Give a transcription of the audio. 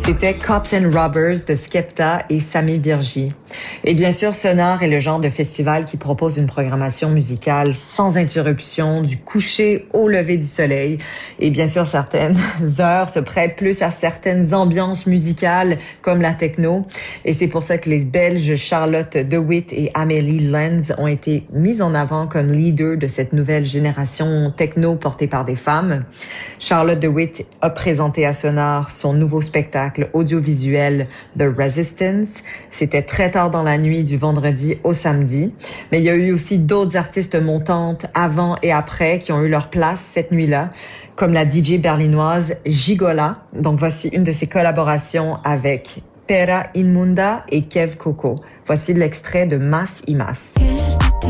C'était Cops and Robbers de Skepta et Sami Virji. Et bien sûr, Sonore est le genre de festival qui propose une programmation musicale sans interruption, du coucher au lever du soleil. Et bien sûr, certaines heures se prêtent plus à certaines ambiances musicales comme la techno. Et c'est pour ça que les Belges Charlotte de Witt et Amélie Lenz ont été mises en avant comme leaders de cette nouvelle génération techno portée par des femmes. Charlotte de Witt a présenté à Sonore son nouveau spectacle audiovisuel The Resistance. C'était très tard dans la nuit du vendredi au samedi. Mais il y a eu aussi d'autres artistes montantes avant et après qui ont eu leur place cette nuit-là, comme la DJ berlinoise Gigola. Donc voici une de ses collaborations avec Terra Inmunda et Kev Coco. Voici l'extrait de Mas y Mas.